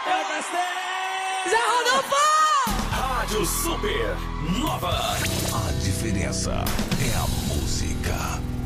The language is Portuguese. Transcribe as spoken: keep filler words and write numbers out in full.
Zé Rodolfo! Rádio Super Nova. A diferença é a música.